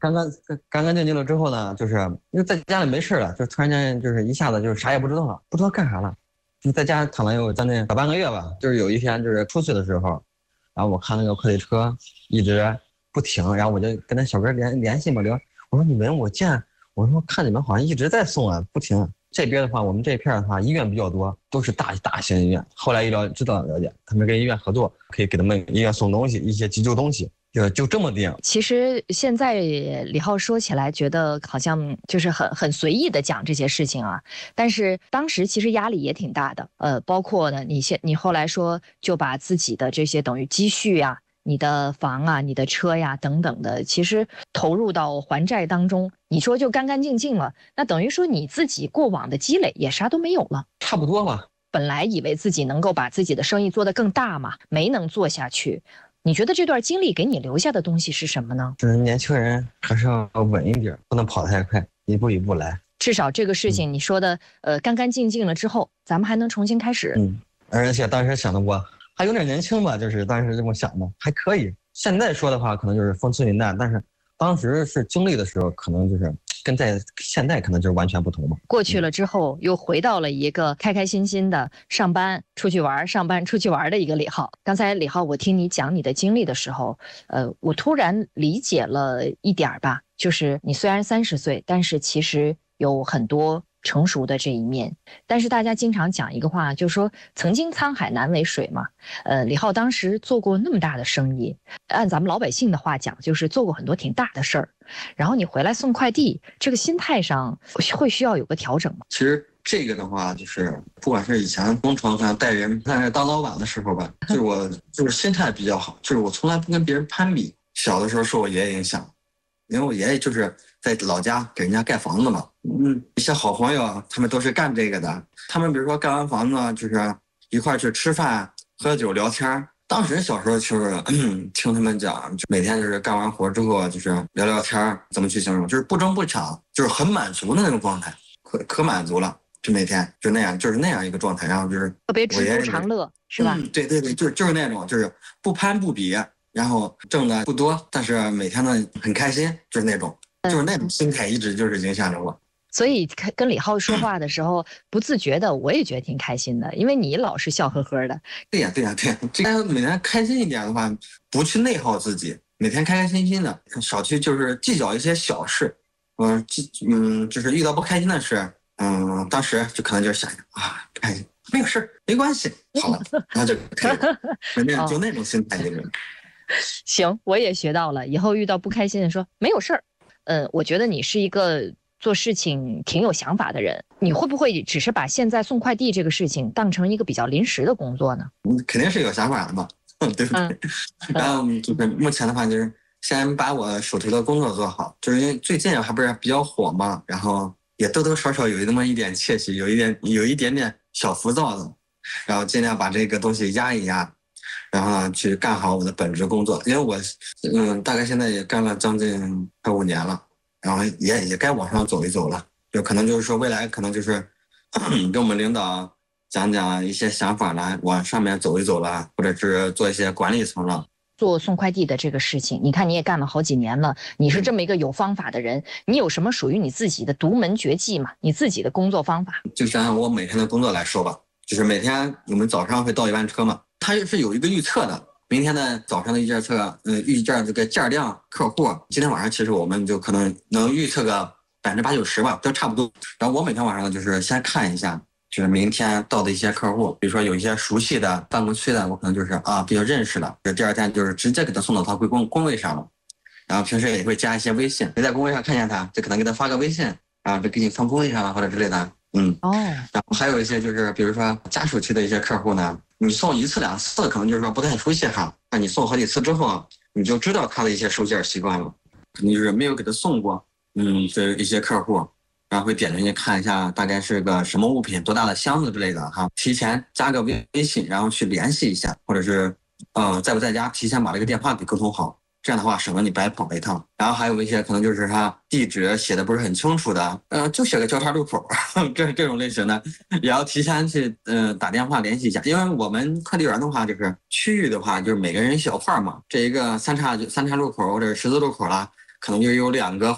干干净净了之后呢，就是因为在家里没事了，就突然间就是一下子就是啥也不知道了，不知道干啥了，就在家躺了有将近小半个月吧。就是有一天就是出去的时候，然后我看那个快递车一直不停，然后我就跟那小哥联系嘛聊，我说你们我说看你们好像一直在送啊，不停。这边的话，我们这片的话，医院比较多，都是大型医院。后来知道了解，他们跟医院合作，可以给他们医院送东西，一些急救东西，就这么定。 其实现在李浩说起来，觉得好像就是很随意的讲这些事情啊，但是当时其实压力也挺大的。包括呢，你后来说就把自己的这些等于积蓄啊。你的房啊，你的车呀，等等的，其实投入到还债当中，你说就干干净净了，那等于说你自己过往的积累也啥都没有了， 差不多吧。 本来以为自己能够把自己的生意做得更大嘛，没能做下去。你觉得这段经历给你留下的东西是什么呢？ 就是年轻人还是要稳一点，不能跑太快，一步一步来。 至少这个事情你说的，干干净净了之后，咱们还能重新开始。 而且当时想的我还有点年轻吧，就是当时这么想的，还可以。现在说的话，可能就是风轻云淡，但是当时是经历的时候，可能就是跟在现在可能就是完全不同吧。 过去了之后，又回到了一个开开心心的上班出去玩、上班出去玩的一个李浩。刚才李浩，我听你讲你的经历的时候，我突然理解了一点吧，就是你虽然30岁，但是其实有很多成熟的这一面。但是大家经常讲一个话，就是说曾经沧海难为水嘛。李浩当时做过那么大的生意，按咱们老百姓的话讲，就是做过很多挺大的事儿。然后你回来送快递，这个心态上会需要有个调整吗？ 其实这个的话，就是不管是以前工厂上带人，在当老板的时候吧，就是我就是心态比较好，就是我从来不跟别人攀比。小的时候受我爷爷影响，因为我爷爷就是在老家给人家盖房子嘛，一些好朋友他们都是干这个的，他们比如说盖完房子就是一块去吃饭、喝酒、聊天。当时小时候就是听他们讲，就每天就是干完活之后就是聊聊天，怎么去形容，就是不争不抢，就是很满足的那种状态，可满足了，就每天就那样，就是那样一个状态。然后就是特别知足常乐，是吧？ 对，就是那种，就是不攀不比，然后挣的不多，但是每天呢很开心，就是那种心态一直就是影响着我。 所以跟李浩说话的时候，不自觉的我也觉得挺开心的，因为你老是笑呵呵的。 对呀，这个每天开心一点的话，不去内耗自己，每天开开心心的，少去就是计较一些小事。就是遇到不开心的事，当时就可能就想啊，开心没有事没关系，好了，那就可以了，就那种心态就是。 行，我也学到了，以后遇到不开心的说没有事儿。我觉得你是一个做事情挺有想法的人，你会不会只是把现在送快递这个事情当成一个比较临时的工作呢？ 肯定是有想法的嘛，对不对？然后就是目前的话，就是先把我手头的工作做好，就是因为最近还不是比较火嘛，然后也多多少少有那么一点窃喜，有一点点小浮躁的，然后尽量把这个东西压一压，然后呢去干好我的本职工作。因为我大概现在也干了将近快5年了。然后也该往上走一走了，有可能就是说未来可能就是跟我们领导讲讲一些想法啦，往上面走一走啦，或者是做一些管理层了。 做送快递的这个事情，你看你也干了好几年了，你是这么一个有方法的人，你有什么属于你自己的独门绝技吗？你自己的工作方法？ 就按我每天的工作来说吧，就是每天我们早上会到一班车嘛，它是有一个预测的。明天的早上的预件这个件量客户，今天晚上其实我们就可能能预测个80%-90%吧，都差不多。然后我每天晚上就是先看一下，就是明天到的一些客户，比如说有一些熟悉的办公区的，我可能就是比较认识的，第二天就是直接给他送到他工位上了。然后平时也会加一些微信，没在工位上看见他，就可能给他发个微信，然后就给你放工位上了或者之类的。然后还有一些就是比如说家属区的一些客户呢。你送1次2次可能就是说不太熟悉哈，那你送好几次之后，你就知道他的一些收件习惯了。肯定就是没有给他送过，这一些客户，然后会点进去看一下大概是个什么物品，多大的箱子之类的哈，提前加个微信，然后去联系一下，或者是在不在家，提前把这个电话给沟通好。这样的话省得你白跑一趟。然后还有一些可能就是他地址写的不是很清楚的，就写个交叉路口，这种类型的也要提前去打电话联系一下。因为我们快递员的话，就是区域的话，就是每个人一小块嘛，这一个三岔路口或者十字路口啦， 可能就有2个